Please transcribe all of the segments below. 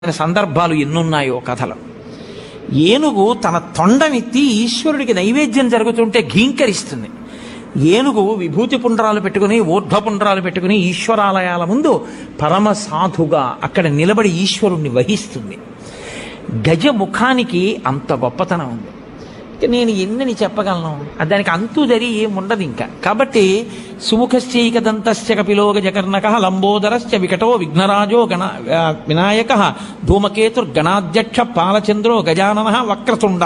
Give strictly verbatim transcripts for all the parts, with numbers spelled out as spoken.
సందర్భాలు ఎన్నున్నాయో కథలు. ఏనుగు తన తొండమెత్తి ఈశ్వరుడికి నైవేద్యం జరుగుతుంటే ఘీంకరిస్తుంది. ఏనుగు విభూతి పుండ్రాలు పెట్టుకుని ఊర్ధ్వ పుండ్రాలు పెట్టుకుని ఈశ్వరాలయాల ముందు పరమ సాధుగా అక్కడ నిలబడి ఈశ్వరుణ్ణి వహిస్తుంది. గజ ముఖానికి అంత గొప్పతనం ఉంది. నేను ఎన్నని చెప్పగలను, దానికి అంతు జరి ఏముండదు ఇంకా. కాబట్టి సుముఖశ్చైక దంతశ్చ కపిలో గజకర్ణక లంబోదరశ్చ వికటో విఘ్నరాజో గణ వినాయక ధూమకేతుర్గణాధ్యక్ష పాలచంద్రో గజానన వక్రతుండ.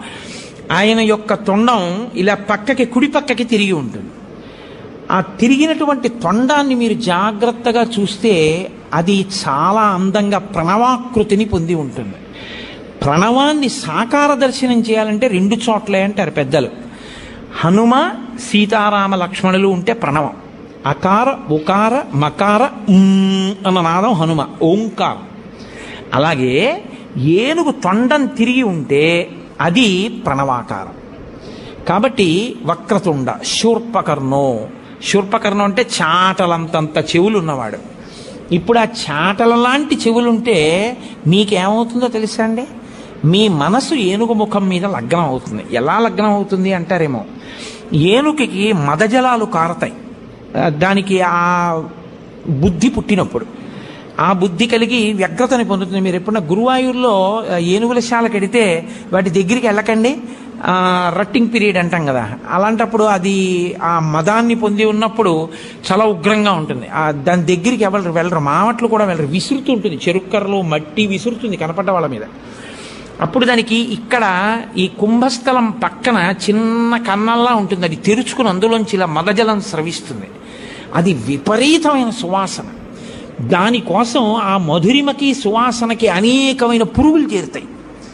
ఆయన యొక్క తొండం ఇలా పక్కకి కుడి పక్కకి తిరిగి ఉంటుంది. ఆ తిరిగినటువంటి తొండాన్ని మీరు జాగ్రత్తగా చూస్తే అది చాలా అందంగా ప్రణవాకృతిని పొంది ఉంటుంది. ప్రణవాన్ని సాకార దర్శనం చేయాలంటే రెండు చోట్లే అంటారు పెద్దలు. హనుమ సీతారామ లక్ష్మణులు ఉంటే ప్రణవం, అకార ఉకార మకార అన్న నాదం హనుమ ఓంకారం. అలాగే ఏనుగు తొండం తిరిగి ఉంటే అది ప్రణవాకారం. కాబట్టి వక్రతుండ శూర్పకర్ణో, శూర్పకర్ణం అంటే చాటలంతంత చెవులు ఉన్నవాడు. ఇప్పుడు ఆ చాటల లాంటి చెవులుంటే మీకేమవుతుందో తెలుసా అండి? మీ మనసు ఏనుగు ముఖం మీద లగ్నం అవుతుంది. ఎలా లగ్నం అవుతుంది అంటారేమో, ఏనుగుకి మదజలాలు కారతాయి. దానికి ఆ బుద్ధి పుట్టినప్పుడు ఆ బుద్ధి కలిగి వ్యగ్రతని పొందుతుంది. మీరు ఎప్పుడన్నా గురువాయూరులో ఏనుగుల శాలకు ఎడితే వాటి దగ్గరికి వెళ్ళకండి, రట్టింగ్ పీరియడ్ అంటాం కదా, అలాంటప్పుడు అది ఆ మదాన్ని పొంది ఉన్నప్పుడు చాలా ఉగ్రంగా ఉంటుంది. దాని దగ్గరికి ఎవరు వెళ్ళరు, మావట్లు కూడా వెళ్ళరు, విసురుతూ ఉంటుంది, చెరుక్కర్రలు మట్టి విసురుతుంది కనపడ్డ వాళ్ళ మీద. అప్పుడు దానికి ఇక్కడ ఈ కుంభస్థలం పక్కన చిన్న కన్నల్లా ఉంటుంది, అది తెరుచుకుని అందులోంచి ఇలా మదజలం స్రవిస్తుంది. అది విపరీతమైన సువాసన. దానికోసం ఆ మధురిమకి సువాసనకి అనేకమైన పురుగులు చేరుతాయి.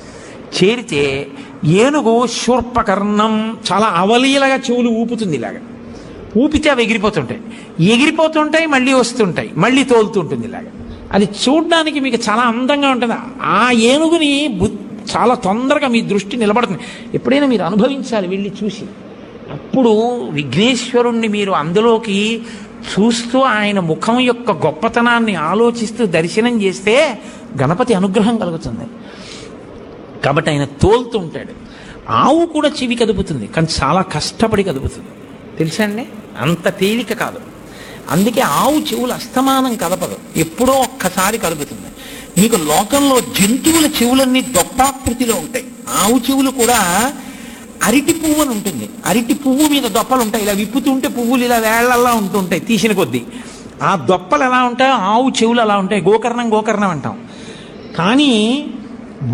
చేరితే ఏనుగు శూర్పకర్ణం చాలా అవలీలగా చెవులు ఊపుతుంది. ఇలాగా ఊపితే అవి ఎగిరిపోతుంటాయి, ఎగిరిపోతుంటాయి మళ్ళీ వస్తుంటాయి, మళ్ళీ తోలుతుంటుంది. ఇలాగా అది చూడడానికి మీకు చాలా అందంగా ఉంటుంది. ఆ ఏనుగుని చాలా తొందరగా మీ దృష్టి నిలబడుతుంది. ఎప్పుడైనా మీరు అనుభవించాలి వెళ్ళి చూసి. అప్పుడు విఘ్నేశ్వరుణ్ణి మీరు అందులోకి చూస్తూ ఆయన ముఖం యొక్క గొప్పతనాన్ని ఆలోచిస్తూ దర్శనం చేస్తే గణపతి అనుగ్రహం కలుగుతుంది. కాబట్టి ఆయన తోలుతుంటాడు. ఆవు కూడా చెవి కదుపుతుంది, కానీ చాలా కష్టపడి కదుపుతుంది, తెలుసా అండి? అంత తేలిక కాదు. అందుకే ఆవు చెవులు అస్తమానం కదపదు, ఎప్పుడో ఒక్కసారి కదుపుతుంది. మీకు లోకంలో జంతువుల చెవులన్నీ దొప్పాకృతిలో ఉంటాయి. ఆవు చెవులు కూడా అరటి పువ్వు అని ఉంటుంది, అరటి పువ్వు మీద దొప్పలు ఉంటాయి, ఇలా విప్పుతుంటే పువ్వులు ఇలా వేళ్లల్లా ఉంటుంటాయి తీసిన కొద్దీ. ఆ దొప్పలు ఎలా ఉంటాయో ఆవు చెవులు అలా ఉంటాయి. గోకర్ణం గోకర్ణం అంటాం. కానీ